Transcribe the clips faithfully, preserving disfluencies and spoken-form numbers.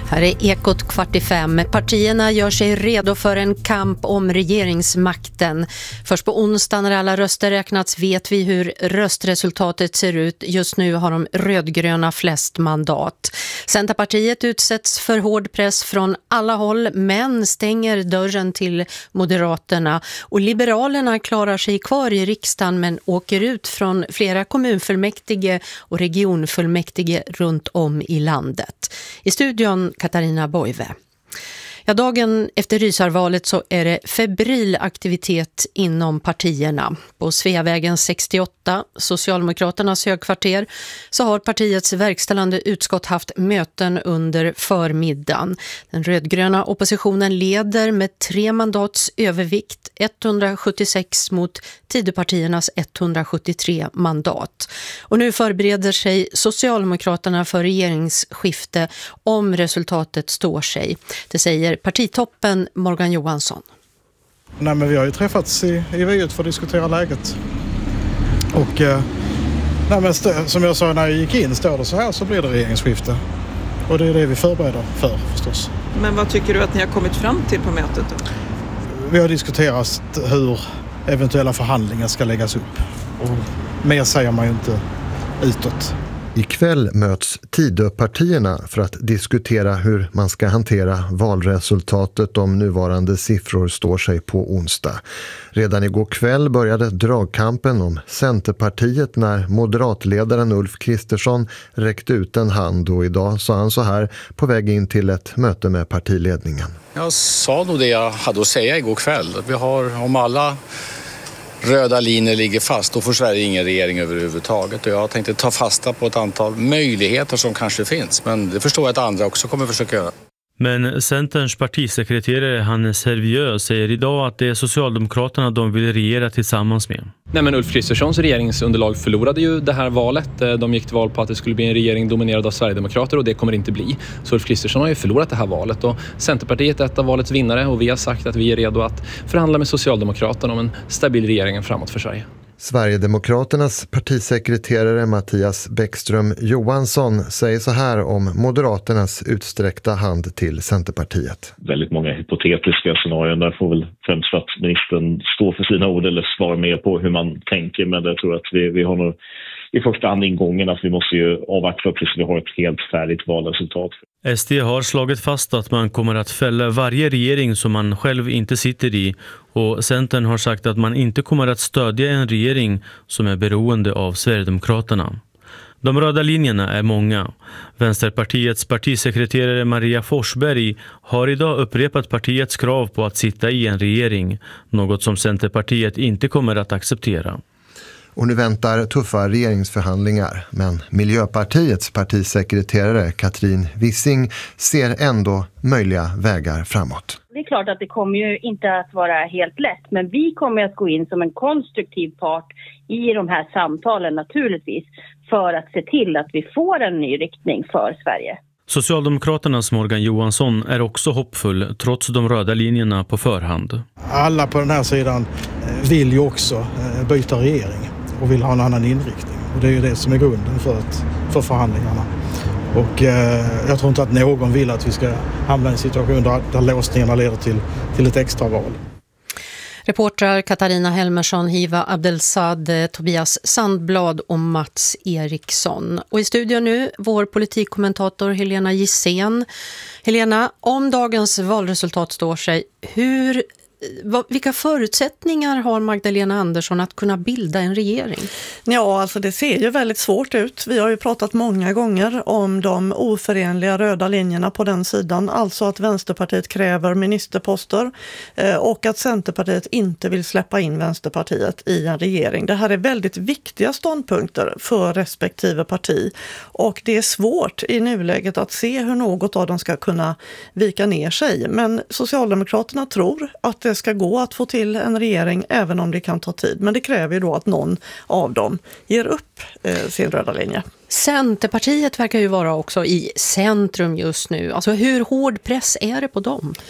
Här är Ekot kvart i fem. Partierna gör sig redo för en kamp om regeringsmakten. Först på onsdag när alla röster räknats vet vi hur röstresultatet ser ut. Just nu har de rödgröna flest mandat. Centerpartiet utsätts för hård press från alla håll men stänger dörren till Moderaterna. Och Liberalerna klarar sig kvar i riksdagen men åker ut från flera kommunfullmäktige och regionfullmäktige runt om i landet. I studion Katarina Boive. Ja, dagen efter Rysarvalet så är det febril aktivitet inom partierna. På Sveavägen sextioåtta, Socialdemokraternas högkvarter, så har partiets verkställande utskott haft möten under förmiddagen. Den rödgröna oppositionen leder med tre mandats övervikt, etthundrasjuttiosex mot Tidöpartiernas etthundrasjuttiotre mandat. Och nu förbereder sig Socialdemokraterna för regeringsskifte om resultatet står sig. Det säger partitoppen Morgan Johansson. Nej, men vi har ju träffats i, i V ett för att diskutera läget. Och eh, nej, men st- som jag sa när jag gick in, står det så här så blir det regeringsskifte. Och det är det vi förbereder för förstås. Men vad tycker du att ni har kommit fram till på mötet då? Vi har diskuterat hur eventuella förhandlingar ska läggas upp. Och mer säger man ju inte utåt. Ikväll möts Tidöpartierna för att diskutera hur man ska hantera valresultatet om nuvarande siffror står sig på onsdag. Redan igår kväll började dragkampen om Centerpartiet när moderatledaren Ulf Kristersson räckte ut en hand, och idag sa han så här på väg in till ett möte med partiledningen. Jag sa nog det jag hade att säga igår kväll. Vi har, om alla röda linjer ligger fast, då får Sverige ingen regering överhuvudtaget. Och jag tänkte ta fasta på ett antal möjligheter som kanske finns. Men det förstår jag att andra också kommer försöka göra. Men Centerns partisekreterare Hannes Hervieux säger idag att det är Socialdemokraterna de vill regera tillsammans med. Nej, men Ulf Kristerssons regeringsunderlag förlorade ju det här valet. De gick till val på att det skulle bli en regering dominerad av Sverigedemokrater, och det kommer det inte bli. Så Ulf Kristersson har ju förlorat det här valet, och Centerpartiet är ett av valets vinnare, och vi har sagt att vi är redo att förhandla med Socialdemokraterna om en stabil regering framåt för Sverige. Sverigedemokraternas partisekreterare Mattias Bäckström Johansson säger så här om Moderaternas utsträckta hand till Centerpartiet. Väldigt många hypotetiska scenarion. Där får väl främst statsministern stå för sina ord eller svara mer på hur man tänker. Men jag tror att vi, vi har nog i första hand ingången att vi måste ju avvakta tills vi har ett helt färdigt valresultat. S D har slagit fast att man kommer att fälla varje regering som man själv inte sitter i, och Centern har sagt att man inte kommer att stödja en regering som är beroende av Sverigedemokraterna. De röda linjerna är många. Vänsterpartiets partisekreterare Maria Forsberg har idag upprepat partiets krav på att sitta i en regering, något som Centerpartiet inte kommer att acceptera. Och nu väntar tuffa regeringsförhandlingar, men Miljöpartiets partisekreterare Katrin Wissing ser ändå möjliga vägar framåt. Det är klart att det kommer ju inte att vara helt lätt, men vi kommer att gå in som en konstruktiv part i de här samtalen naturligtvis för att se till att vi får en ny riktning för Sverige. Socialdemokraternas Morgan Johansson är också hoppfull trots de röda linjerna på förhand. Alla på den här sidan vill ju också byta regering och vill ha en annan inriktning. Och det är ju det som är grunden för, ett, för förhandlingarna. Och eh, jag tror inte att någon vill att vi ska hamna i en situation där, där låsningarna leder till, till ett extra val. Reportrar Katarina Helmersson, Hiva Abdelsad, Tobias Sandblad och Mats Eriksson. Och i studion nu vår politikkommentator Helena Gissén. Helena, om dagens valresultat står sig, hur, vilka förutsättningar har Magdalena Andersson att kunna bilda en regering? Ja, alltså det ser ju väldigt svårt ut. Vi har ju pratat många gånger om de oförenliga röda linjerna på den sidan. Alltså att Vänsterpartiet kräver ministerposter och att Centerpartiet inte vill släppa in Vänsterpartiet i en regering. Det här är väldigt viktiga ståndpunkter för respektive parti. Och det är svårt i nuläget att se hur något av dem ska kunna vika ner sig. Men Socialdemokraterna tror att det ska gå att få till en regering även om det kan ta tid. Men det kräver ju då att någon av dem ger upp eh, sin röda linje. Centerpartiet verkar ju vara också i centrum just nu. Alltså hur hård press är det på dem?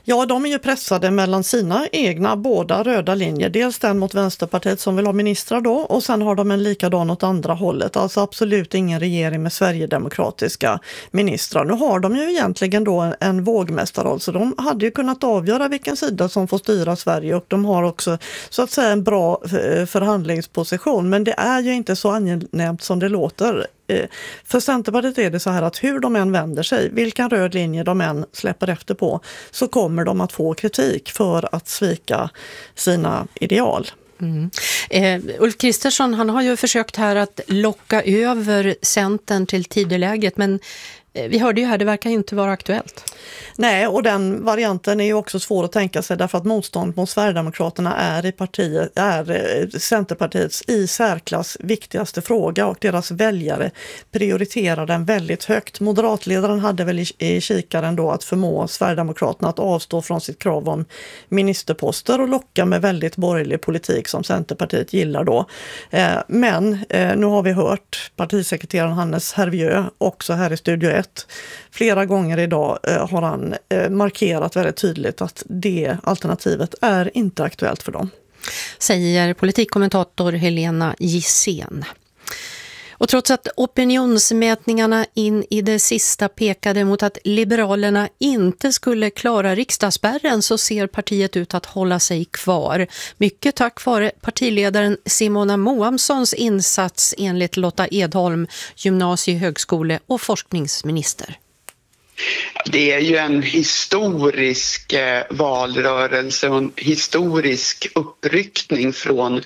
Ja, de är ju pressade mellan sina egna båda röda linjer. Dels den mot Vänsterpartiet som vill ha ministrar då, och sen har de en likadan åt andra hållet. Alltså absolut ingen regering med sverigedemokratiska ministrar. Nu har de ju egentligen då en, en vågmästarroll, så de hade ju kunnat avgöra vilken sida som får styra Sverige, och de har också så att säga en bra förhandlingsposition. Men det är ju inte så angenämt som det låter. För Centerpartiet är det så här att hur de än vänder sig, vilken röd linje de än släpper efter på, så kommer de att få kritik för att svika sina ideal. Mm. Eh, Ulf Kristersson, han har ju försökt här att locka över Centern till tideläget, men eh, vi hörde ju här, det verkar inte vara aktuellt. Nej, och den varianten är ju också svår att tänka sig, därför att motstånd mot Sverigedemokraterna är i partiet, är Centerpartiets i särklass viktigaste fråga, och deras väljare prioriterar den väldigt högt. Moderatledaren hade väl i, i kikaren då att förmå Sverigedemokraterna att avstå från sitt krav om ministerposter och locka med väldigt borgerlig politik som Centerpartiet gillar då. Eh, men eh, nu har vi hört partisekreteraren Hannes Hervieu också här i Studio ett. Flera gånger idag eh, har han eh, markerat väldigt tydligt att det alternativet är inte aktuellt för dem. Säger politikkommentator Helena Gissén. Och trots att opinionsmätningarna in i det sista pekade mot att Liberalerna inte skulle klara riksdagsspärren, så ser partiet ut att hålla sig kvar. Mycket tack vare partiledaren Simona Moamssons insats, enligt Lotta Edholm, gymnasie-, högskole- och forskningsminister. Det är ju en historisk valrörelse och en historisk uppryckning från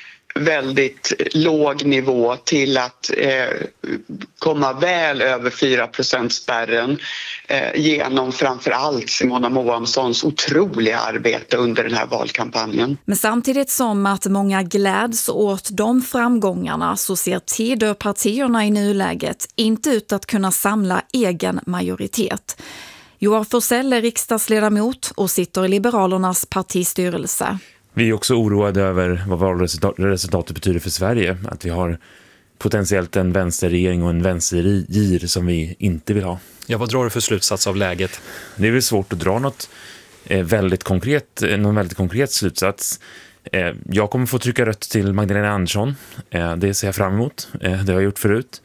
väldigt låg nivå till att eh, komma väl över fyra procent spärren eh, genom framförallt Simona Moamssons otroliga arbete under den här valkampanjen. Men samtidigt som att många gläds åt de framgångarna, så ser Tidöpartierna i nuläget inte ut att kunna samla egen majoritet. Joar Forssell är riksdagsledamot och sitter i Liberalernas partistyrelse. Vi är också oroade över vad valresultatet betyder för Sverige. Att vi har potentiellt en vänsterregering och en vänstergir som vi inte vill ha. Ja, vad drar du för slutsats av läget? Det är väl svårt att dra något väldigt konkret, någon väldigt konkret slutsats. Jag kommer få trycka rött till Magdalena Andersson. Det ser jag fram emot. Det har jag gjort förut.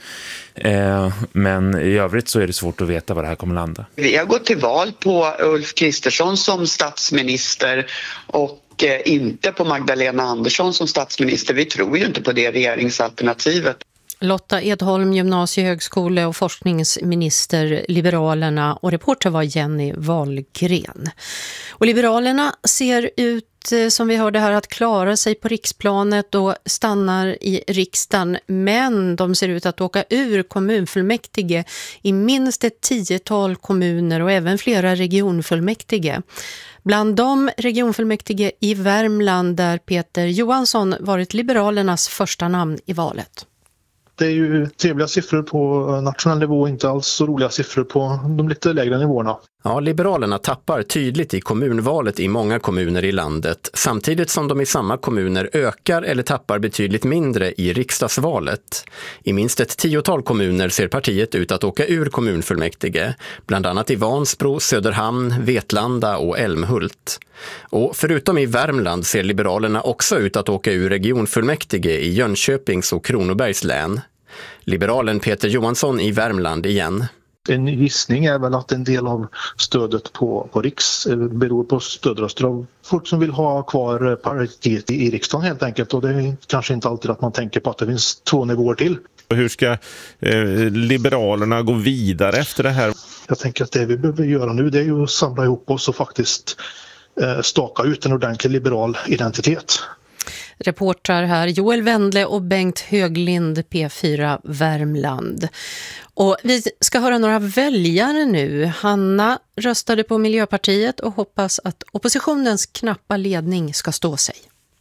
Men i övrigt så är det svårt att veta vad det här kommer landa. Vi har gått till val på Ulf Kristersson som statsminister och inte på Magdalena Andersson som statsminister. Vi tror ju inte på det regeringsalternativet. Lotta Edholm, gymnasie-, högskole- och forskningsminister, Liberalerna, och reporter var Jenny Wahlgren. Och Liberalerna ser ut, som vi hörde här, att klara sig på riksplanet och stannar i riksdagen, men de ser ut att åka ur kommunfullmäktige i minst ett tiotal kommuner och även flera regionfullmäktige. Bland de regionfullmäktige i Värmland där Peter Johansson varit Liberalernas första namn i valet. Det är ju trevliga siffror på nationell nivå, inte alls så roliga siffror på de lite lägre nivåerna. Ja, Liberalerna tappar tydligt i kommunvalet i många kommuner i landet, samtidigt som de i samma kommuner ökar eller tappar betydligt mindre i riksdagsvalet. I minst ett tiotal kommuner ser partiet ut att åka ur kommunfullmäktige, bland annat i Vansbro, Söderhamn, Vetlanda och Älmhult. Och förutom i Värmland ser Liberalerna också ut att åka ur regionfullmäktige i Jönköpings och Kronobergs län. Liberalen Peter Johansson i Värmland igen. En gissning är väl att en del av stödet på, på riks beror på stödröster av folk som vill ha kvar partiet i, i riksdagen helt enkelt. Och det är kanske inte alltid att man tänker på att det finns två nivåer till. Hur ska eh, Liberalerna gå vidare efter det här? Jag tänker att det vi behöver göra nu, det är ju att samla ihop oss och faktiskt eh, staka ut en ordentlig liberal identitet. Reportrar här Joel Wendle och Bengt Höglind, P fyra Värmland. Och vi ska höra några väljare nu. Hanna röstade på Miljöpartiet och hoppas att oppositionens knappa ledning ska stå sig.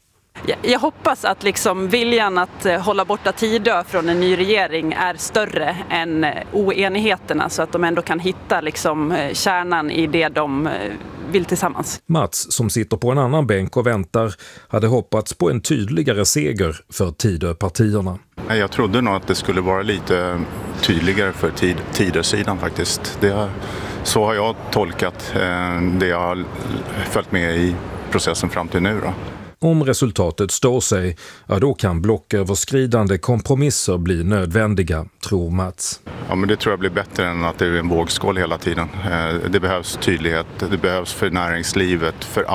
Jag hoppas att liksom viljan att hålla borta Tidö från en ny regering är större än oenigheterna, så att de ändå kan hitta liksom kärnan i det de vill tillsammans. Mats, som sitter på en annan bänk och väntar, hade hoppats på en tydligare seger för Tidö-partierna. Jag trodde nog att det skulle vara lite tydligare för tid, Tidö-sidan faktiskt. Det har Så har jag tolkat det jag har följt med i processen fram till nu då. Om resultatet står sig, ja då kan blocköverskridande kompromisser bli nödvändiga, tror Mats. Ja, men det tror jag blir bättre än att det är en vågskål hela tiden. Det behövs tydlighet, det behövs för näringslivet, för